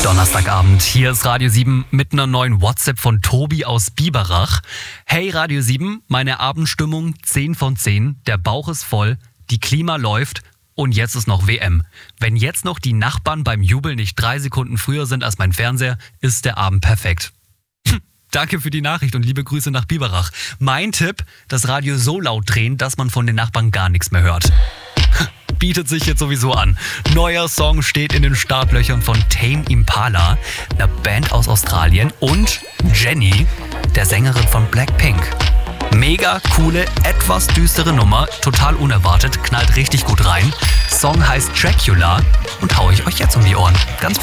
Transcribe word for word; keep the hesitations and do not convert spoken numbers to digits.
Donnerstagabend, hier ist Radio sieben mit einer neuen WhatsApp von Tobi aus Biberach. Hey Radio sieben, meine Abendstimmung zehn von zehn, der Bauch ist voll, die Klima läuft und jetzt ist noch W M. Wenn jetzt noch die Nachbarn beim Jubel nicht drei Sekunden früher sind als mein Fernseher, ist der Abend perfekt. Hm, danke für die Nachricht und liebe Grüße nach Biberach. Mein Tipp, das Radio so laut drehen, dass man von den Nachbarn gar nichts mehr hört. Bietet sich jetzt sowieso an. Neuer Song steht in den Startlöchern von Tame Impala, einer Band aus Australien, und Jennie, der Sängerin von Blackpink. Mega coole, etwas düstere Nummer, total unerwartet, knallt richtig gut rein. Song heißt Dracula und hau ich euch jetzt um die Ohren. Ganz